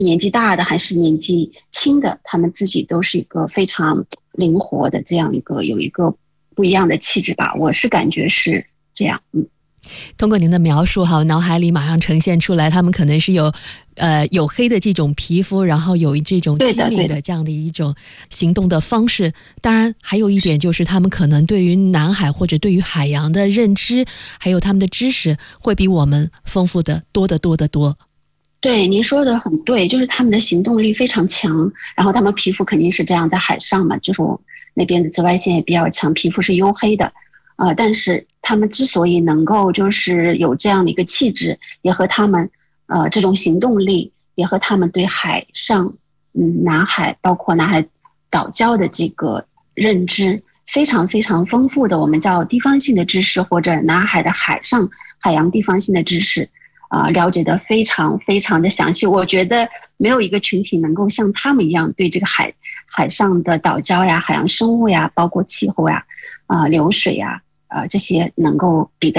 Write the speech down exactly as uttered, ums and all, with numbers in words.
年纪大的还是年纪轻的，他们自己都是一个非常灵活的这样一个有一个不一样的气质吧，我是感觉是这样。嗯， 通过您的描述哈，脑海里马上呈现出来，他们可能是有呃黝黑的这种皮肤，然后有这种机敏的这样的一种行动的方式。当然还有一点就是他们可能对于南海或者对于海洋的认知还有他们的知识会比我们丰富的多得多得多。 对，您说的很对，就是他们的行动力非常强，然后他们皮肤肯定是这样，在海上嘛，就是我那边的紫外线也比较强，皮肤是黝黑的，呃，但是他们之所以能够就是有这样的一个气质，也和他们呃这种行动力，也和他们对海上嗯南海包括南海岛礁的这个认知非常非常丰富的，我们叫地方性的知识，或者南海的海上海洋地方性的知识。啊、呃，了解的非常非常的详细，我觉得没有一个群体能够像他们一样对这个海海上的岛礁呀、海洋生物呀，包括气候呀、啊、呃、流水呀、啊、呃、这些能够比得